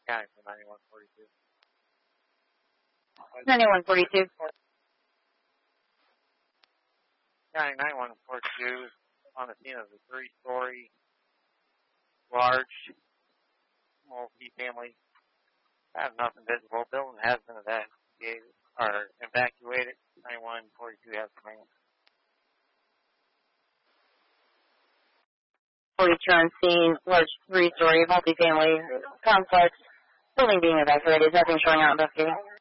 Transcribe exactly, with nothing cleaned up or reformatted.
County for ninety-one forty-two. ninety-one forty-two. County ninety-one forty-two on the scene of a three-story, large, multi-family. Have nothing visible. Building has been evacuated or evacuated. ninety-one forty-two has command. forty-two on scene, large three-story multi-family complex. Building being evacuated. Nothing showing out investigating.